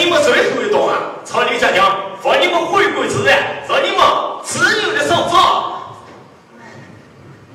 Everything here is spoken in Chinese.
们最后一段啊，朝你家乡，放你们回国自然，让你们自由